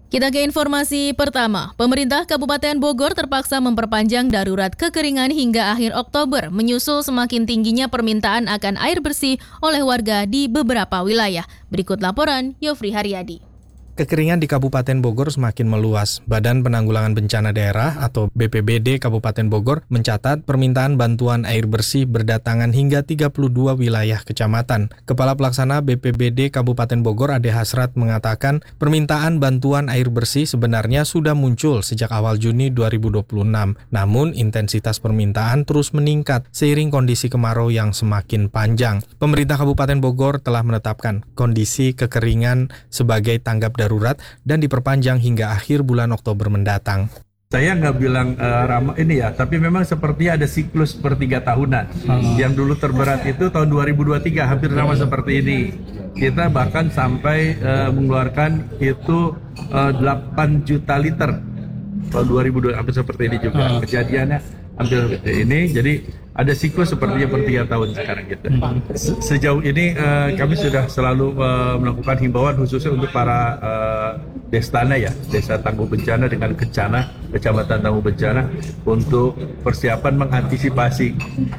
Kita ke informasi pertama. Pemerintah Kabupaten Bogor terpaksa memperpanjang darurat kekeringan hingga akhir Oktober, menyusul semakin tingginya permintaan akan air bersih oleh warga di beberapa wilayah. Berikut laporan Yofri Haryadi. Kekeringan di Kabupaten Bogor semakin meluas. Badan Penanggulangan Bencana Daerah atau BPBD Kabupaten Bogor mencatat permintaan bantuan air bersih berdatangan hingga 32 wilayah kecamatan. Kepala Pelaksana BPBD Kabupaten Bogor Ade Hasrat mengatakan permintaan bantuan air bersih sebenarnya sudah muncul sejak awal Juni 2026. Namun intensitas permintaan terus meningkat seiring kondisi kemarau yang semakin panjang. Pemerintah Kabupaten Bogor telah menetapkan kondisi kekeringan sebagai tanggap darurat dan diperpanjang hingga akhir bulan Oktober mendatang. Saya nggak bilang ramah ini ya, tapi memang sepertinya ada siklus per 3 tahunan. Yang dulu terberat itu tahun 2023, hampir sama seperti ini. Kita bahkan sampai mengeluarkan itu 8 juta liter. Tahun 2002 hampir seperti ini juga. Kejadiannya hampir seperti ini, jadi ada siklus sepertinya per 3 tahun sekarang gitu. Sejauh ini kami sudah selalu melakukan himbauan khususnya untuk para Destana ya, Desa Tangguh Bencana dengan Kencana, Kecamatan Tangguh Bencana untuk persiapan mengantisipasi.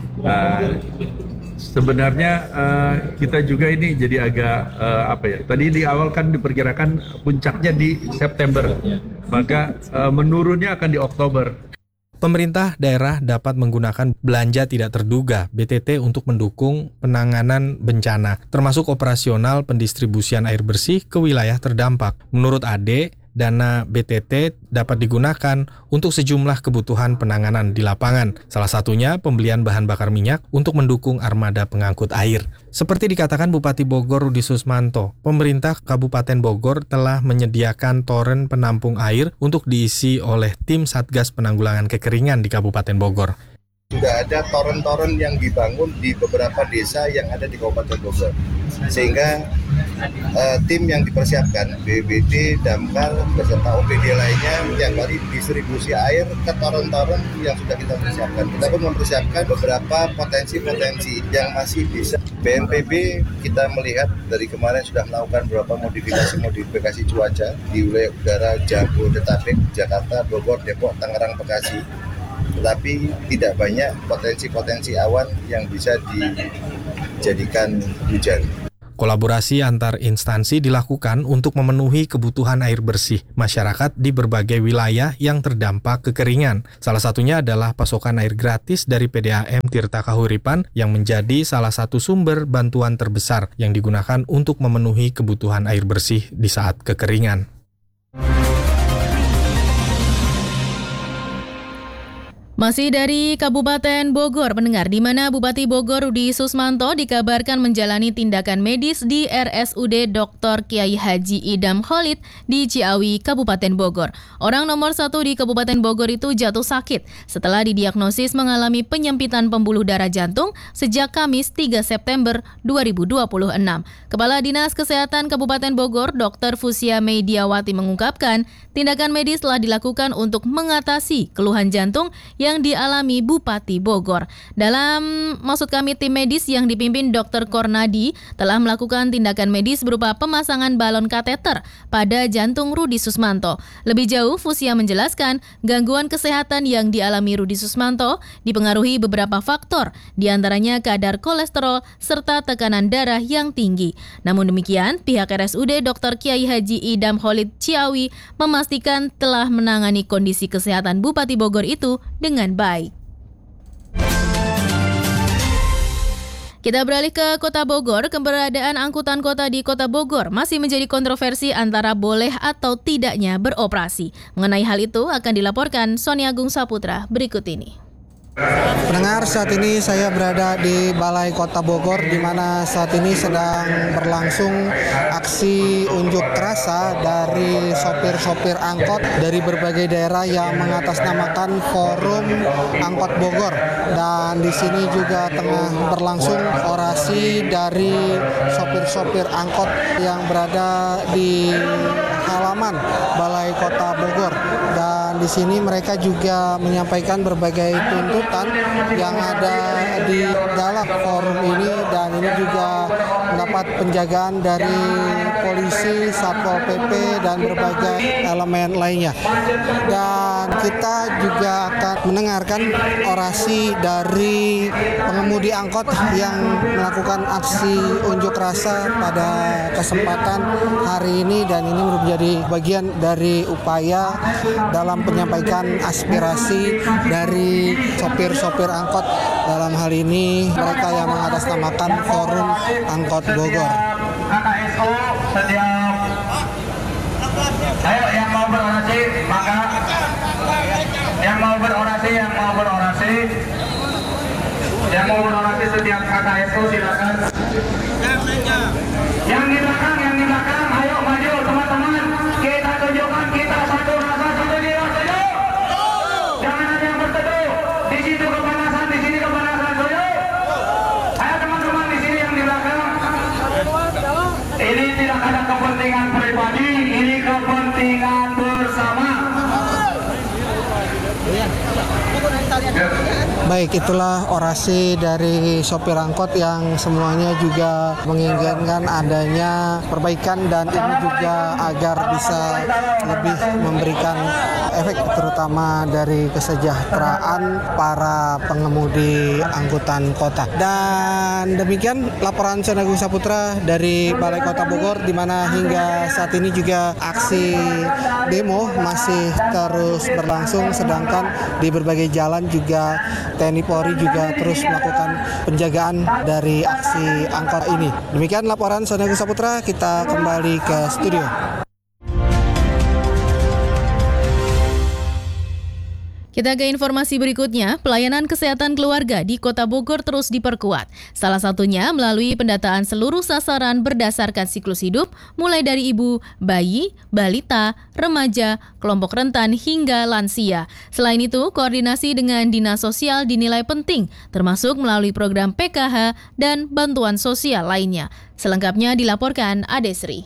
Sebenarnya kita juga ini jadi agak tadi di awal kan diperkirakan puncaknya di September, maka menurunnya akan di Oktober. Pemerintah daerah dapat menggunakan belanja tidak terduga (BTT) untuk mendukung penanganan bencana, termasuk operasional pendistribusian air bersih ke wilayah terdampak. Menurut Ade, dana BTT dapat digunakan untuk sejumlah kebutuhan penanganan di lapangan. Salah satunya pembelian bahan bakar minyak untuk mendukung armada pengangkut air. Seperti dikatakan Bupati Bogor Rudi Susmanto, pemerintah Kabupaten Bogor telah menyediakan toren penampung air untuk diisi oleh tim Satgas Penanggulangan Kekeringan di Kabupaten Bogor. Sudah ada toren-toren yang dibangun di beberapa desa yang ada di Kabupaten Bogor, sehingga tim yang dipersiapkan BPBD, Damkar, beserta OPD lainnya tiap hari distribusi air ke toren-toren yang sudah kita persiapkan. Kita pun mempersiapkan beberapa potensi-potensi yang masih bisa. BNPB kita melihat dari kemarin sudah melakukan beberapa modifikasi cuaca di wilayah udara Jabodetabek, Jakarta, Bogor, Depok, Tangerang, Bekasi. Tetapi tidak banyak potensi-potensi awan yang bisa dijadikan hujan. Kolaborasi antar instansi dilakukan untuk memenuhi kebutuhan air bersih masyarakat di berbagai wilayah yang terdampak kekeringan. Salah satunya adalah pasokan air gratis dari PDAM Tirta Kahuripan yang menjadi salah satu sumber bantuan terbesar yang digunakan untuk memenuhi kebutuhan air bersih di saat kekeringan. Masih dari Kabupaten Bogor, pendengar, di mana Bupati Bogor Rudi Susmanto dikabarkan menjalani tindakan medis di RSUD Dr. Kiai Haji Idam Khalid di Ciawi, Kabupaten Bogor. Orang nomor 1 di Kabupaten Bogor itu jatuh sakit setelah didiagnosis mengalami penyempitan pembuluh darah jantung sejak Kamis 3 September 2026. Kepala Dinas Kesehatan Kabupaten Bogor, Dr. Fusia Mediawati mengungkapkan, tindakan medis telah dilakukan untuk mengatasi keluhan jantung yang dialami Bupati Bogor. Tim medis yang dipimpin Dr. Kornadi telah melakukan tindakan medis berupa pemasangan balon kateter pada jantung Rudi Susmanto. Lebih jauh, Fusia menjelaskan gangguan kesehatan yang dialami Rudi Susmanto dipengaruhi beberapa faktor, diantaranya kadar kolesterol serta tekanan darah yang tinggi. Namun demikian, pihak RSUD Dr. Kiai Haji Idam Khalid Ciawi memastikan telah menangani kondisi kesehatan Bupati Bogor itu dengan baik. Kita beralih ke Kota Bogor. Keberadaan angkutan kota di Kota Bogor masih menjadi kontroversi antara boleh atau tidaknya beroperasi. Mengenai hal itu akan dilaporkan Sony Agung Saputra berikut ini. Pendengar, saat ini saya berada di Balai Kota Bogor, di mana saat ini sedang berlangsung aksi unjuk rasa dari sopir-sopir angkot dari berbagai daerah yang mengatasnamakan Forum Angkot Bogor. Dan di sini juga tengah berlangsung orasi dari sopir-sopir angkot yang berada di halaman Balai Kota Bogor. Dan di sini mereka juga menyampaikan berbagai tuntutan yang ada di dalam forum ini, dan ini juga mendapat penjagaan dari polisi, Satpol PP, dan berbagai elemen lainnya. Dan kita juga akan mendengarkan orasi dari pengemudi angkot yang melakukan aksi unjuk rasa pada kesempatan hari ini, dan ini menjadi bagian dari upaya dalam penyampaikan aspirasi dari sopir-sopir angkot, dalam hal ini mereka yang mengatasnamakan Forum Angkot Bogor. KKSO setiap, ayo yang mau berorasi, maka yang mau berorasi setiap KKSO silakan. Yang di belakang, ayo maju teman-teman, kita tunjukkan kita satu rasa, satu jiwa, setuju. Jangan ada yang berteduh. Di situ kepanasan, di sini kepanasan, setuju. Ayo teman-teman di sini yang di belakang. Ini tidak ada kepentingan pribadi, ini kepentingan bersama. Baik, itulah orasi dari sopir angkot yang semuanya juga menginginkan adanya perbaikan, dan ini juga agar bisa lebih memberikan efek terutama dari kesejahteraan para pengemudi angkutan kota. Dan demikian laporan Sony Agung Saputra dari Balai Kota Bogor, di mana hingga saat ini juga aksi demo masih terus berlangsung, sedangkan di berbagai jalan juga TNI Polri juga terus melakukan penjagaan dari aksi angkot ini. Demikian laporan Sony Agung Saputra, kita kembali ke studio. Kita ke informasi berikutnya, pelayanan kesehatan keluarga di Kota Bogor terus diperkuat. Salah satunya melalui pendataan seluruh sasaran berdasarkan siklus hidup, mulai dari ibu, bayi, balita, remaja, kelompok rentan, hingga lansia. Selain itu, koordinasi dengan Dinas Sosial dinilai penting, termasuk melalui program PKH dan bantuan sosial lainnya. Selengkapnya dilaporkan Adesri.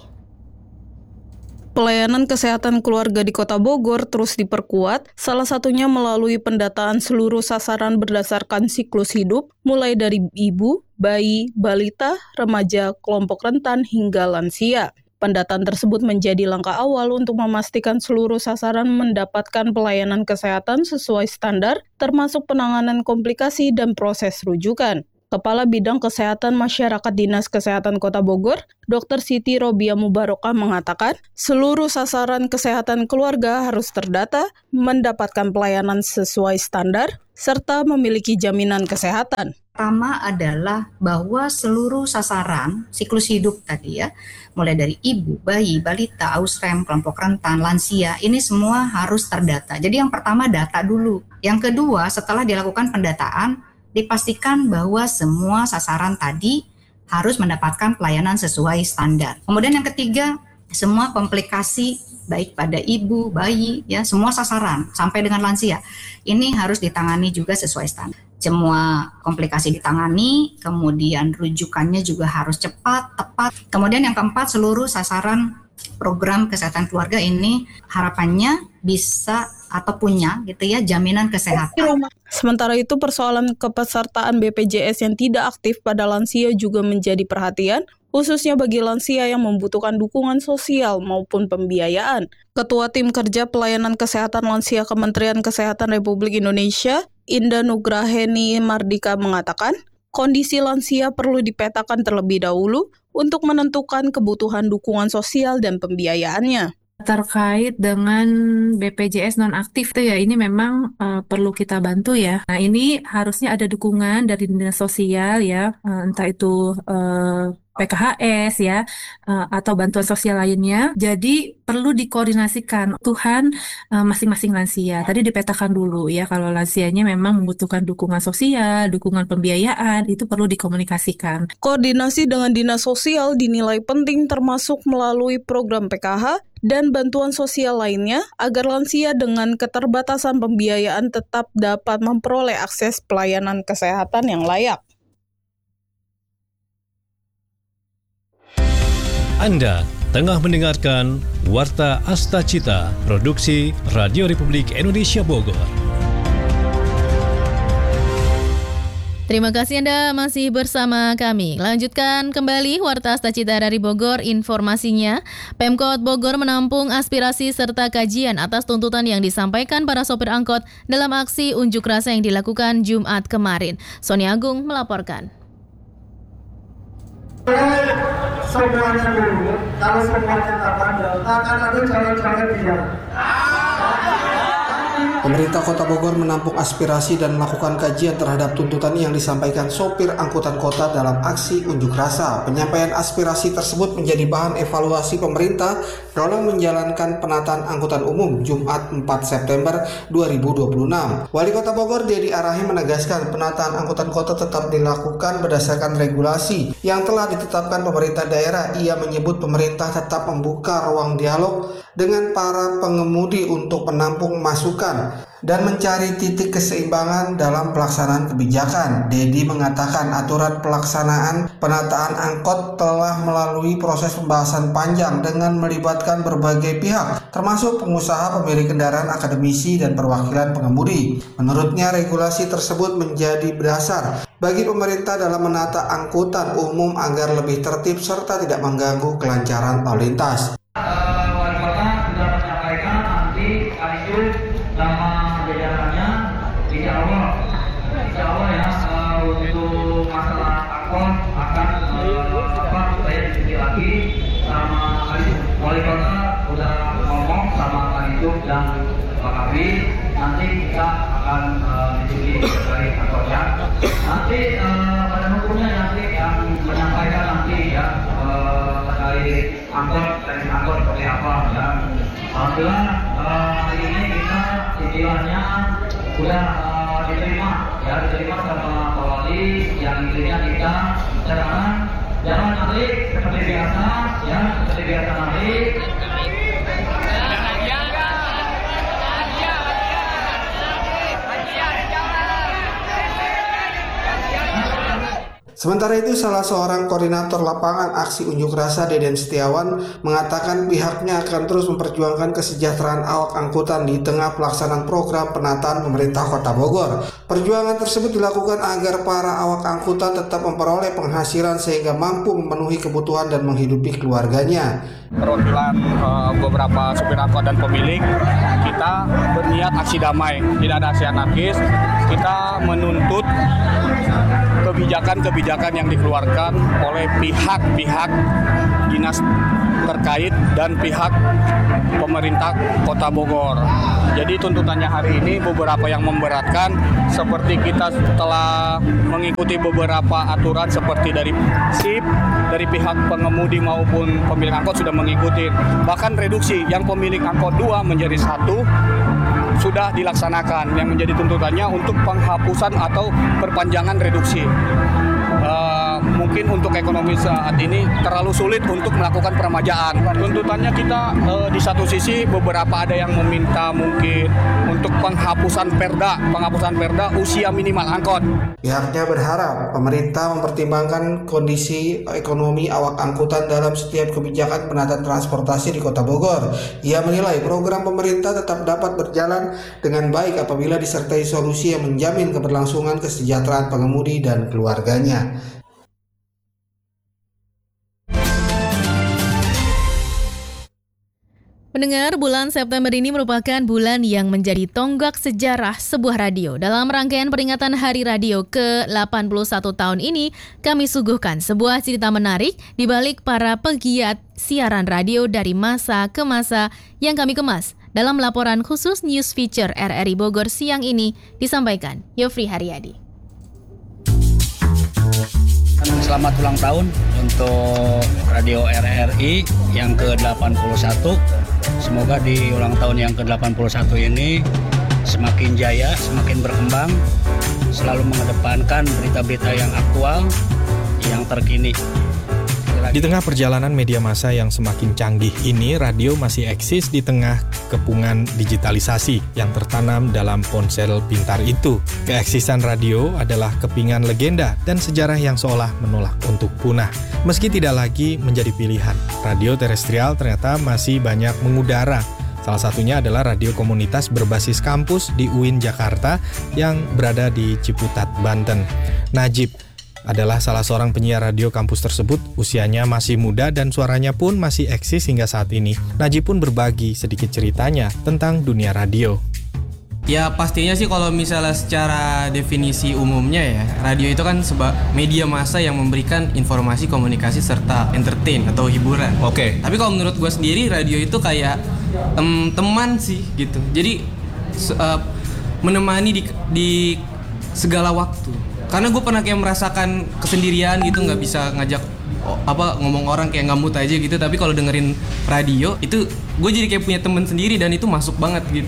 Pelayanan kesehatan keluarga di Kota Bogor terus diperkuat, salah satunya melalui pendataan seluruh sasaran berdasarkan siklus hidup, mulai dari ibu, bayi, balita, remaja, kelompok rentan, hingga lansia. Pendataan tersebut menjadi langkah awal untuk memastikan seluruh sasaran mendapatkan pelayanan kesehatan sesuai standar, termasuk penanganan komplikasi dan proses rujukan. Kepala Bidang Kesehatan Masyarakat Dinas Kesehatan Kota Bogor, Dr. Siti Robiah Mubarokah mengatakan, seluruh sasaran kesehatan keluarga harus terdata, mendapatkan pelayanan sesuai standar, serta memiliki jaminan kesehatan. Pertama adalah bahwa seluruh sasaran siklus hidup tadi ya, mulai dari ibu, bayi, balita, ausrem, kelompok rentan, lansia, ini semua harus terdata. Jadi yang pertama data dulu. Yang kedua, setelah dilakukan pendataan, dipastikan bahwa semua sasaran tadi harus mendapatkan pelayanan sesuai standar. Kemudian yang ketiga, semua komplikasi baik pada ibu, bayi, ya semua sasaran sampai dengan lansia ini harus ditangani juga sesuai standar. Semua komplikasi ditangani, kemudian rujukannya juga harus cepat, tepat. Kemudian yang keempat, seluruh sasaran program kesehatan keluarga ini harapannya bisa atau punya gitu ya jaminan kesehatan. Sementara itu persoalan kepesertaan BPJS yang tidak aktif pada lansia juga menjadi perhatian, khususnya bagi lansia yang membutuhkan dukungan sosial maupun pembiayaan. Ketua Tim Kerja Pelayanan Kesehatan Lansia Kementerian Kesehatan Republik Indonesia, Indah Nugraheni Mardika mengatakan, kondisi lansia perlu dipetakan terlebih dahulu untuk menentukan kebutuhan dukungan sosial dan pembiayaannya. Terkait dengan BPJS nonaktif itu ya, ini memang perlu kita bantu ya. Nah ini harusnya ada dukungan dari dinas sosial ya, entah itu PKHS ya, atau bantuan sosial lainnya. Jadi perlu dikoordinasikan Tuhan masing-masing lansia. Tadi dipetakan dulu ya, kalau lansianya memang membutuhkan dukungan sosial, dukungan pembiayaan, itu perlu dikomunikasikan. Koordinasi dengan dinas sosial dinilai penting termasuk melalui program PKH dan bantuan sosial lainnya agar lansia dengan keterbatasan pembiayaan tetap dapat memperoleh akses pelayanan kesehatan yang layak. Anda tengah mendengarkan Warta Astacita, produksi Radio Republik Indonesia Bogor. Terima kasih Anda masih bersama kami. Lanjutkan kembali Warta Astacita dari Bogor. Informasinya, Pemkot Bogor menampung aspirasi serta kajian atas tuntutan yang disampaikan para sopir angkot dalam aksi unjuk rasa yang dilakukan Jumat kemarin. Sony Agung melaporkan. Semuanya dulu, kalau semuanya tak bandel, akan ada cara-cara dia. Pemerintah Kota Bogor menampung aspirasi dan melakukan kajian terhadap tuntutan yang disampaikan sopir angkutan kota dalam aksi unjuk rasa. Penyampaian aspirasi tersebut menjadi bahan evaluasi pemerintah dalam menjalankan penataan angkutan umum Jumat 4 September 2026. Wali Kota Bogor Dedi Arahi menegaskan penataan angkutan kota tetap dilakukan berdasarkan regulasi yang telah ditetapkan pemerintah daerah. Ia menyebut pemerintah tetap membuka ruang dialog dengan para pengemudi untuk menampung masukan dan mencari titik keseimbangan dalam pelaksanaan kebijakan. Dedi mengatakan aturan pelaksanaan penataan angkot telah melalui proses pembahasan panjang dengan melibatkan berbagai pihak, termasuk pengusaha, pemilik kendaraan, akademisi, dan perwakilan pengemudi. Menurutnya, regulasi tersebut menjadi dasar bagi pemerintah dalam menata angkutan umum agar lebih tertib serta tidak mengganggu kelancaran lalu lintas. Wali kota sudah menyampaikan nanti hari itu sama jajarannya insya Allah ya untuk masalah angkot akan supaya diskusi lagi sama Kalisub. Wali kota sudah ngomong sama Kalisub dan Pak Kabri, nanti kita akan diskusi terkait angkotnya. Nanti pada hukumnya nanti yang menyampaikan nanti ya terkait angkot seperti apa ya. Alhamdulillah hari ini kita istilahnya sudah diterima sama Pak Wali, yang intinya kita jangan nanti seperti biasa nanti. Sementara itu, salah seorang koordinator lapangan aksi unjuk rasa, Deden Setiawan, mengatakan pihaknya akan terus memperjuangkan kesejahteraan awak angkutan di tengah pelaksanaan program penataan pemerintah Kota Bogor. Perjuangan tersebut dilakukan agar para awak angkutan tetap memperoleh penghasilan sehingga mampu memenuhi kebutuhan dan menghidupi keluarganya. Perwakilan beberapa supir angkot dan pemilik, kita berniat aksi damai, tidak ada aksi anarkis. Kita menuntut kebijakan-kebijakan yang dikeluarkan oleh pihak-pihak dinas terkait dan pihak pemerintah Kota Bogor. Jadi tuntutannya hari ini beberapa yang memberatkan, seperti kita telah mengikuti beberapa aturan seperti dari SIP, dari pihak pengemudi maupun pemilik angkot sudah mengikuti. Bahkan reduksi yang pemilik angkot 2 menjadi 1 sudah dilaksanakan, yang menjadi tuntutannya untuk penghapusan atau perpanjangan reduksi. Mungkin untuk ekonomi saat ini terlalu sulit untuk melakukan peremajaan. Tuntutannya kita di satu sisi beberapa ada yang meminta mungkin untuk penghapusan perda usia minimal angkot. Pihaknya berharap pemerintah mempertimbangkan kondisi ekonomi awak angkutan dalam setiap kebijakan penataan transportasi di Kota Bogor. Ia menilai program pemerintah tetap dapat berjalan dengan baik apabila disertai solusi yang menjamin keberlangsungan kesejahteraan pengemudi dan keluarganya. Pendengar, bulan September ini merupakan bulan yang menjadi tonggak sejarah sebuah radio. Dalam rangkaian peringatan Hari Radio ke-81 tahun ini, kami suguhkan sebuah cerita menarik di balik para pegiat siaran radio dari masa ke masa yang kami kemas. Dalam laporan khusus News Feature RRI Bogor siang ini disampaikan Yofri Haryadi. Selamat ulang tahun untuk Radio RRI yang ke-81. Semoga di ulang tahun yang ke-81 ini semakin jaya, semakin berkembang, selalu mengedepankan berita-berita yang aktual, yang terkini. Sekali Di tengah perjalanan media massa yang semakin canggih ini, radio masih eksis di tengah kepungan digitalisasi yang tertanam dalam ponsel pintar itu. Keeksisan radio adalah kepingan legenda dan sejarah yang seolah menolak untuk punah. Meski tidak lagi menjadi pilihan, radio terestrial ternyata masih banyak mengudara. Salah satunya adalah radio komunitas berbasis kampus di UIN Jakarta yang berada di Ciputat, Banten. Najib adalah salah seorang penyiar radio kampus tersebut. Usianya masih muda dan suaranya pun masih eksis hingga saat ini. Najib pun berbagi sedikit ceritanya tentang dunia radio. Ya pastinya sih kalau misalnya secara definisi umumnya ya, radio itu kan media massa yang memberikan informasi, komunikasi, serta entertain atau hiburan. Oke. Tapi kalau menurut gue sendiri radio itu kayak teman sih gitu. Jadi menemani di segala waktu. Karena gue pernah kayak merasakan kesendirian gitu, nggak bisa ngajak ngomong orang kayak ngamut aja gitu. Tapi kalau dengerin radio itu gue jadi kayak punya teman sendiri dan itu masuk banget gitu.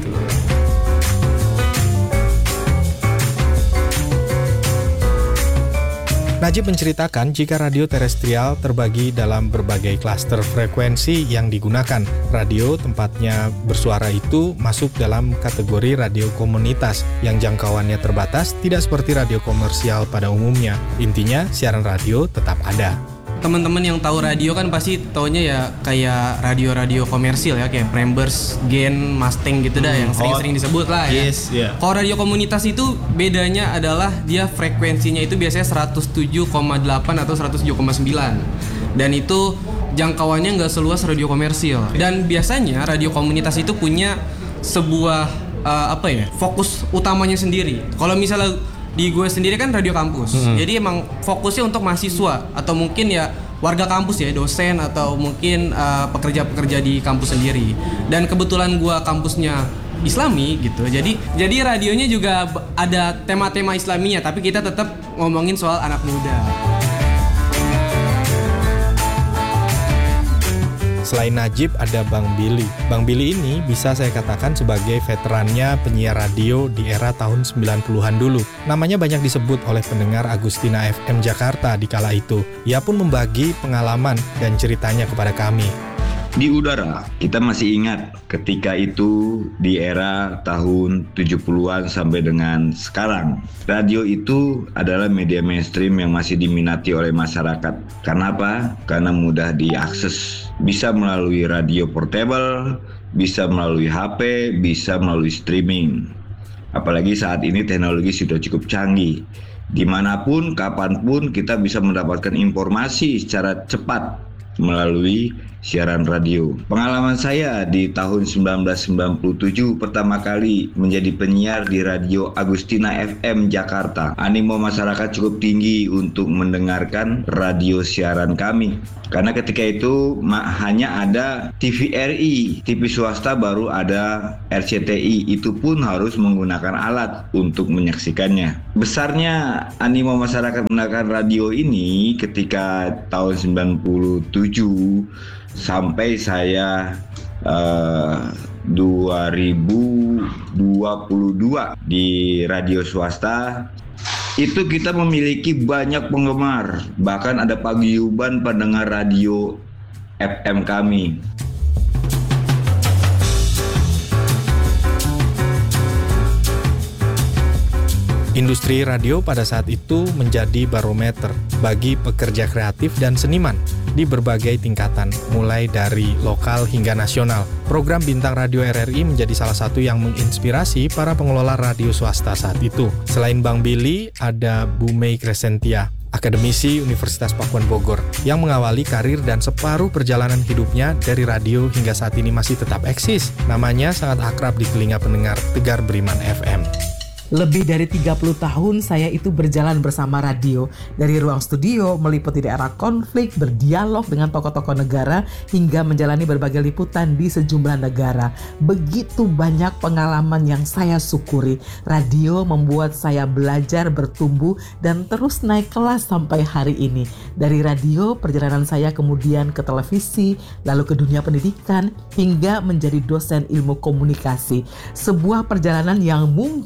Najib menceritakan jika radio terestrial terbagi dalam berbagai klaster frekuensi yang digunakan. Radio tempatnya bersuara itu masuk dalam kategori radio komunitas yang jangkauannya terbatas, tidak seperti radio komersial pada umumnya. Intinya, siaran radio tetap ada. Teman-teman yang tahu radio kan pasti taunya ya kayak radio-radio komersil ya, kayak Prambors, Gen, Mustang gitu dah yang sering-sering disebut lah ya. Yes, yeah. Kalau radio komunitas itu bedanya adalah dia frekuensinya itu biasanya 107,8 atau 107,9 dan itu jangkauannya nggak seluas radio komersil. Dan biasanya radio komunitas itu punya sebuah fokus utamanya sendiri. Kalau misalnya di gue sendiri kan radio kampus, jadi emang fokusnya untuk mahasiswa atau mungkin ya warga kampus ya, dosen atau mungkin pekerja-pekerja di kampus sendiri. Dan kebetulan gue kampusnya Islami gitu, jadi radionya juga ada tema-tema Islaminya, tapi kita tetap ngomongin soal anak muda. Selain Najib, ada Bang Billy. Bang Billy ini bisa saya katakan sebagai veterannya penyiar radio di era tahun 90-an dulu. Namanya banyak disebut oleh pendengar Agustina FM Jakarta di kala itu. Ia pun membagi pengalaman dan ceritanya kepada kami. Di udara, kita masih ingat ketika itu di era tahun 70-an sampai dengan sekarang. Radio itu adalah media mainstream yang masih diminati oleh masyarakat. Karena apa? Karena mudah diakses. Bisa melalui radio portable, bisa melalui HP, bisa melalui streaming. Apalagi saat ini teknologi sudah cukup canggih. Dimanapun, kapanpun kita bisa mendapatkan informasi secara cepat melalui siaran radio. Pengalaman saya di tahun 1997 pertama kali menjadi penyiar di radio Agustina FM Jakarta. Animo masyarakat cukup tinggi untuk mendengarkan radio siaran kami. Karena ketika itu hanya ada TVRI, TV swasta baru ada RCTI, itu pun harus menggunakan alat untuk menyaksikannya. Besarnya animo masyarakat mendengarkan radio ini ketika tahun 97 sampai saya 2022 di radio swasta. Itu kita memiliki banyak penggemar, bahkan ada paguyuban pendengar radio FM kami. Industri radio pada saat itu menjadi barometer bagi pekerja kreatif dan seniman di berbagai tingkatan, mulai dari lokal hingga nasional. Program Bintang Radio RRI menjadi salah satu yang menginspirasi para pengelola radio swasta saat itu. Selain Bang Billy, ada Bu Mei Crescentia, akademisi Universitas Pakuan Bogor, yang mengawali karir dan separuh perjalanan hidupnya dari radio hingga saat ini masih tetap eksis. Namanya sangat akrab di telinga pendengar Tegar Beriman FM. Lebih dari 30 tahun saya itu berjalan bersama radio. Dari ruang studio, meliputi daerah konflik, berdialog dengan tokoh-tokoh negara, hingga menjalani berbagai liputan di sejumlah negara. Begitu banyak pengalaman yang saya syukuri. Radio membuat saya belajar, bertumbuh, dan terus naik kelas sampai hari ini. Dari radio, perjalanan saya kemudian ke televisi, lalu ke dunia pendidikan, hingga menjadi dosen ilmu komunikasi. Sebuah perjalanan yang mungkin gak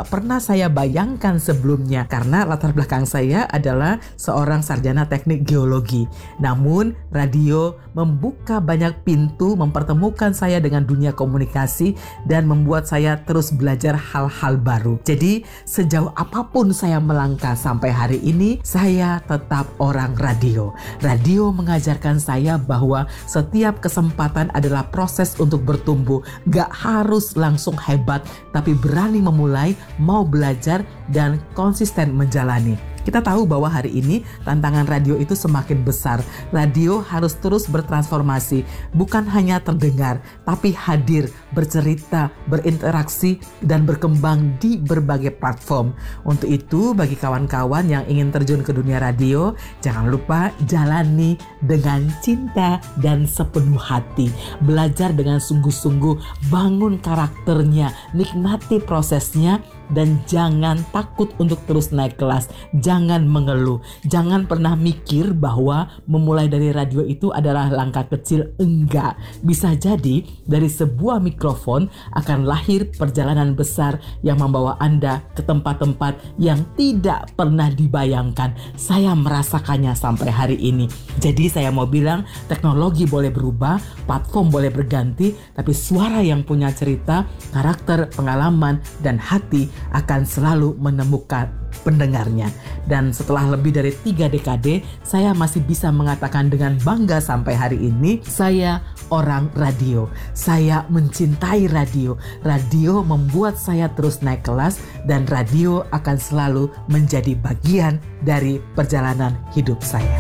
nggak pernah saya bayangkan sebelumnya karena latar belakang saya adalah seorang sarjana teknik geologi. Namun radio membuka banyak pintu, mempertemukan saya dengan dunia komunikasi dan membuat saya terus belajar hal-hal baru. Jadi sejauh apapun saya melangkah sampai hari ini, saya tetap orang radio. Radio mengajarkan saya bahwa setiap kesempatan adalah proses untuk bertumbuh. Gak harus langsung hebat, tapi berani memulai, mau belajar, dan konsisten menjalani. Kita tahu bahwa hari ini tantangan radio itu semakin besar. Radio harus terus bertransformasi, bukan hanya terdengar, tapi hadir, bercerita, berinteraksi, dan berkembang di berbagai platform. Untuk itu, bagi kawan-kawan yang ingin terjun ke dunia radio, jangan lupa jalani dengan cinta dan sepenuh hati. Belajar dengan sungguh-sungguh, bangun karakternya, nikmati prosesnya, dan jangan takut untuk terus naik kelas. Jangan mengeluh. Jangan pernah mikir bahwa memulai dari radio itu adalah langkah kecil. Enggak. Bisa jadi dari sebuah mikrofon akan lahir perjalanan besar yang membawa Anda ke tempat-tempat yang tidak pernah dibayangkan. Saya merasakannya sampai hari ini. Jadi saya mau bilang, teknologi boleh berubah, platform boleh berganti, tapi suara yang punya cerita, karakter, pengalaman, dan hati akan selalu menemukan pendengarnya. Dan setelah lebih dari 3 dekade, saya masih bisa mengatakan dengan bangga sampai hari ini, saya orang radio. Saya mencintai radio. Radio membuat saya terus naik kelas, dan radio akan selalu menjadi bagian dari perjalanan hidup saya.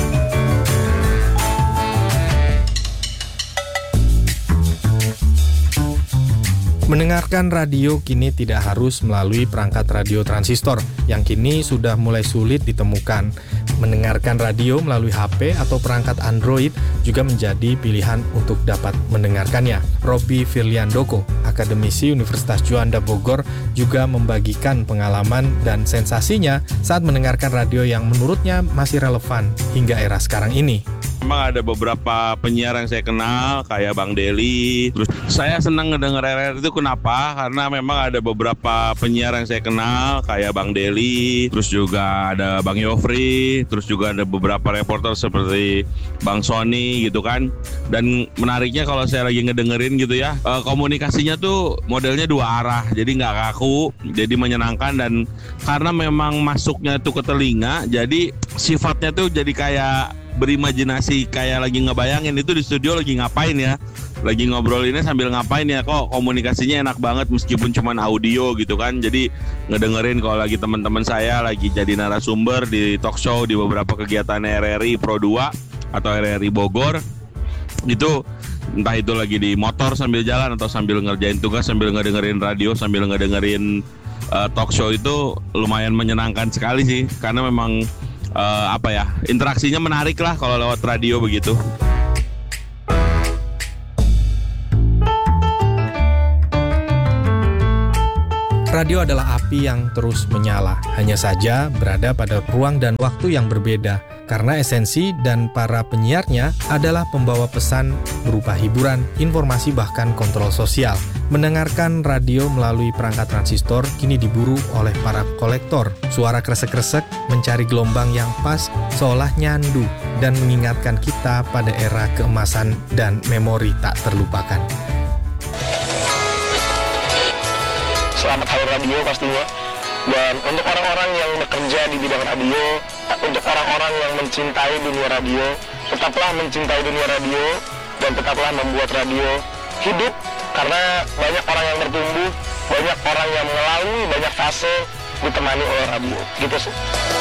Mendengarkan radio kini tidak harus melalui perangkat radio transistor yang kini sudah mulai sulit ditemukan. Mendengarkan radio melalui HP atau perangkat Android juga menjadi pilihan untuk dapat mendengarkannya. Robi Firliandoko, akademisi Universitas Juanda Bogor, juga membagikan pengalaman dan sensasinya saat mendengarkan radio yang menurutnya masih relevan hingga era sekarang ini. Memang ada beberapa penyiar yang saya kenal kayak Bang Deli. Terus saya senang ngedenger RRI itu kenapa? Karena memang ada beberapa penyiar yang saya kenal kayak Bang Deli. Terus juga ada Bang Yofri. Terus juga ada beberapa reporter seperti Bang Sony gitu kan. Dan menariknya kalau saya lagi ngedengerin gitu ya, komunikasinya tuh modelnya 2 arah. Jadi nggak kaku, jadi menyenangkan. Dan karena memang masuknya tuh ke telinga, jadi sifatnya tuh jadi kayak berimajinasi, kayak lagi ngebayangin itu di studio lagi ngapain ya, lagi ngobrolinnya sambil ngapain ya, kok komunikasinya enak banget meskipun cuman audio gitu kan. Jadi ngedengerin kalau lagi teman-teman saya lagi jadi narasumber di talk show di beberapa kegiatan RRI Pro 2 atau RRI Bogor itu, entah itu lagi di motor sambil jalan atau sambil ngerjain tugas sambil ngedengerin radio sambil ngedengerin talk show, itu lumayan menyenangkan sekali sih, karena memang interaksinya menarik lah kalau lewat radio begitu. Radio adalah api yang terus menyala, hanya saja berada pada ruang dan waktu yang berbeda, karena esensi dan para penyiarnya adalah pembawa pesan berupa hiburan, informasi, bahkan kontrol sosial. Mendengarkan radio melalui perangkat transistor kini diburu oleh para kolektor. Suara kresek-kresek mencari gelombang yang pas seolah nyandu dan mengingatkan kita pada era keemasan dan memori tak terlupakan. Selamat Hari Radio pastinya. Dan untuk orang-orang yang bekerja di bidang radio, untuk orang-orang yang mencintai dunia radio, tetaplah mencintai dunia radio dan tetaplah membuat radio hidup, karena banyak orang yang bertumbuh, banyak orang yang melalui banyak fase ditemani oleh radio. Gitu sih.